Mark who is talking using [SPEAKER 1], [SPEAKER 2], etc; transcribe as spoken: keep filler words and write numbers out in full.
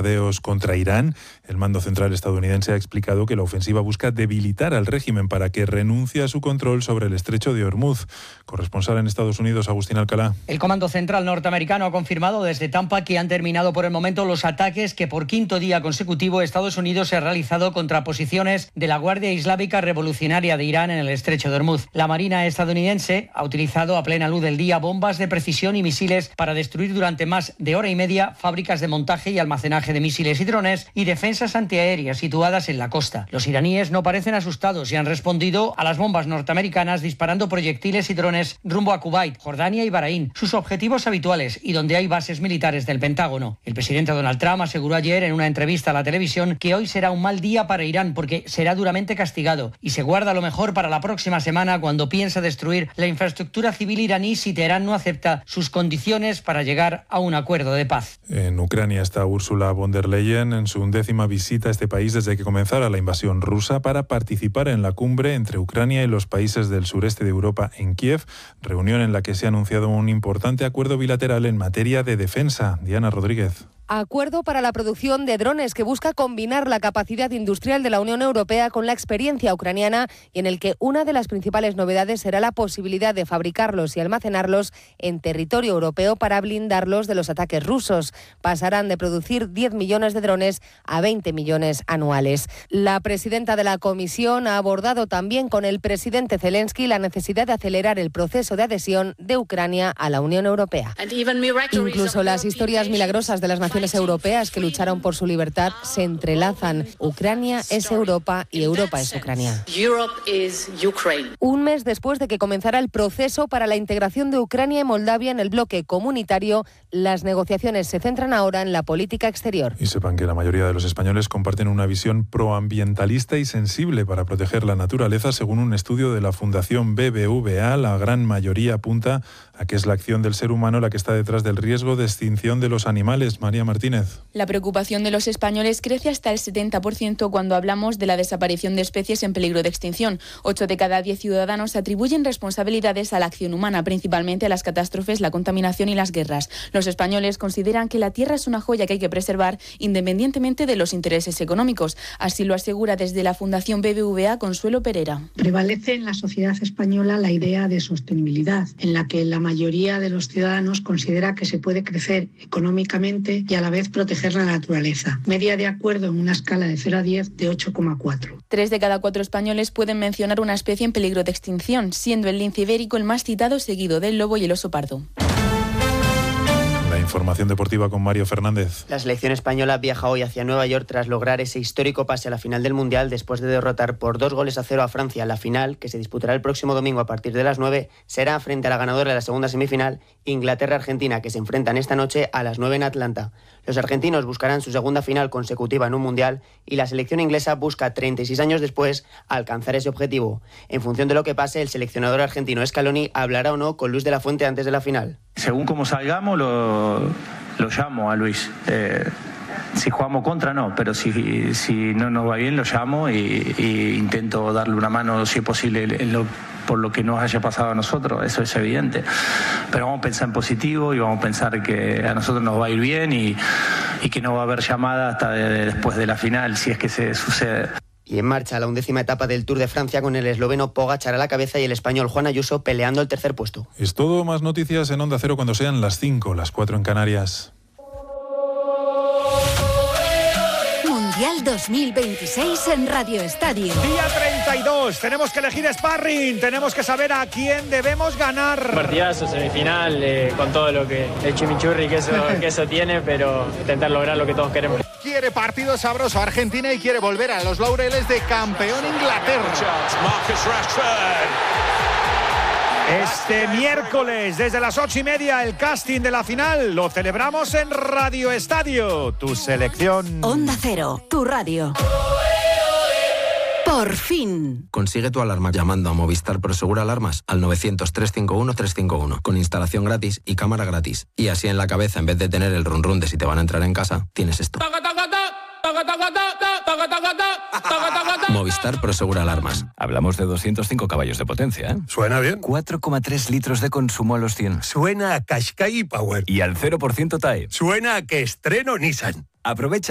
[SPEAKER 1] bombardeos contra Irán. El mando central estadounidense ha explicado que la ofensiva busca debilitar al régimen para que renuncie a su control sobre el estrecho de Hormuz. Corresponsal en Estados Unidos, Agustín Alcalá.
[SPEAKER 2] El Comando Central norteamericano ha confirmado desde Tampa que han terminado por el momento los ataques que por quinto día consecutivo Estados Unidos ha realizado contra posiciones de la Guardia Islámica Revolucionaria de Irán en el estrecho de Hormuz. La Marina estadounidense ha utilizado a plena luz del día bombas de precisión y misiles para destruir durante más de hora y media fábricas de montaje y almacenaje de misiles y drones y defensas antiaéreas situadas en la costa. Los iraníes no parecen asustados y han respondido a las bombas norteamericanas disparando proyectiles y drones rumbo a Kuwait, Jordania y Bahrein, sus objetivos habituales y donde hay bases militares del Pentágono. El presidente Donald Trump aseguró ayer en una entrevista a la televisión que hoy será un mal día para Irán porque será duramente castigado y se guarda lo mejor para la próxima semana cuando piensa destruir la infraestructura civil iraní si Teherán no acepta sus condiciones para llegar a un acuerdo de paz.
[SPEAKER 1] En Ucrania está Ursula von der Leyen en su undécima visita a este país desde que comenzara la invasión rusa para participar en la cumbre entre Ucrania y los países del sureste de Europa en Kiev, reunión en la que se ha anunciado un importante acuerdo bilateral en materia de defensa. Diana Rodríguez.
[SPEAKER 3] Acuerdo para la producción de drones que busca combinar la capacidad industrial de la Unión Europea con la experiencia ucraniana y en el que una de las principales novedades será la posibilidad de fabricarlos y almacenarlos en territorio europeo para blindarlos de los ataques rusos. Pasarán de producir diez millones de drones a veinte millones anuales. La presidenta de la Comisión ha abordado también con el presidente Zelensky la necesidad de acelerar el proceso de adhesión de Ucrania a la Unión Europea. Incluso las historias milagrosas de las naciones europeas que lucharon por su libertad se entrelazan. Ucrania es Europa y Europa es Ucrania. Un mes después de que comenzara el proceso para la integración de Ucrania y Moldavia en el bloque comunitario, las negociaciones se centran ahora en la política exterior.
[SPEAKER 1] Y sepan que la mayoría de los españoles comparten una visión proambientalista y sensible para proteger la naturaleza. Según un estudio de la Fundación B B V A, la gran mayoría apunta a que es la acción del ser humano la que está detrás del riesgo de extinción de los animales. María Martínez.
[SPEAKER 4] La preocupación de los españoles crece hasta el setenta por ciento cuando hablamos de la desaparición de especies en peligro de extinción. Ocho de cada diez ciudadanos atribuyen responsabilidades a la acción humana, principalmente a las catástrofes, la contaminación y las guerras. Los españoles consideran que la tierra es una joya que hay que preservar independientemente de los intereses económicos. Así lo asegura desde la Fundación B B V A Consuelo Pereira.
[SPEAKER 5] Prevalece en la sociedad española la idea de sostenibilidad, en la que la mayoría de los ciudadanos considera que se puede crecer económicamente y a la vez proteger la naturaleza. Media de acuerdo en una escala de cero a diez de ocho coma cuatro.
[SPEAKER 4] Tres de cada cuatro españoles pueden mencionar una especie en peligro de extinción, siendo el lince ibérico el más citado, seguido del lobo y el oso pardo.
[SPEAKER 1] La información deportiva con Mario Fernández.
[SPEAKER 6] La selección española viaja hoy hacia Nueva York tras lograr ese histórico pase a la final del Mundial después de derrotar por dos goles a cero a Francia. La final, que se disputará el próximo domingo a partir de las nueve, será frente a la ganadora de la segunda semifinal, Inglaterra-Argentina, que se enfrentan esta noche a las nueve en Atlanta. Los argentinos buscarán su segunda final consecutiva en un Mundial y la selección inglesa busca treinta y seis años después alcanzar ese objetivo. En función de lo que pase, el seleccionador argentino Scaloni hablará o no con Luis de la Fuente antes de la final.
[SPEAKER 7] Según cómo salgamos, lo, lo llamo a Luis. Eh, si jugamos contra, no, pero si, si no nos va bien, lo llamo y, y intento darle una mano, si es posible, en lo, por lo que nos haya pasado a nosotros, eso es evidente. Pero vamos a pensar en positivo y vamos a pensar que a nosotros nos va a ir bien y, y que no va a haber llamada hasta de, de después de la final, si es que se sucede.
[SPEAKER 6] Y en marcha la undécima etapa del Tour de Francia con el esloveno Pogačar a la cabeza y el español Juan Ayuso peleando el tercer puesto.
[SPEAKER 1] Es todo, más noticias en Onda Cero cuando sean las cinco, las cuatro en Canarias.
[SPEAKER 8] Mundial dos mil veintiséis en Radio Estadio.
[SPEAKER 9] Día treinta y dos, tenemos que elegir sparring, tenemos que saber a quién debemos ganar.
[SPEAKER 10] Partidazo, semifinal, eh, con todo lo que el chimichurri que eso, que eso tiene, pero intentar lograr lo que todos queremos.
[SPEAKER 9] Quiere partido sabroso Argentina y quiere volver a los laureles de campeón Inglaterra. Marcus Rashford. Este miércoles, desde las ocho y media, el casting de la final lo celebramos en Radio Estadio. Tu selección.
[SPEAKER 8] Onda Cero, tu radio. Por fin.
[SPEAKER 11] Consigue tu alarma llamando a Movistar Prosegur Alarmas al novecientos, trescientos cincuenta y uno, trescientos cincuenta y uno con instalación gratis y cámara gratis. Y así en la cabeza, en vez de tener el run run de si te van a entrar en casa, tienes esto. Movistar Prosegur Alarmas.
[SPEAKER 12] Hablamos de doscientos cinco caballos de potencia, ¿eh?
[SPEAKER 13] Suena bien.
[SPEAKER 12] cuatro coma tres litros de consumo a los cien.
[SPEAKER 13] Suena a Qashqai Power.
[SPEAKER 12] Y al cero por ciento T A E.
[SPEAKER 13] Suena a que estreno Nissan.
[SPEAKER 12] Aprovecha